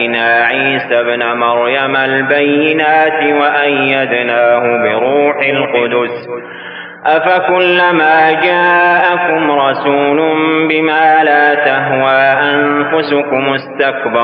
عيسى ابن مريم البينات وأيدناه بروح القدس أفكلما جاءكم رسول بما لا تهوى أنفسكم استكبرتم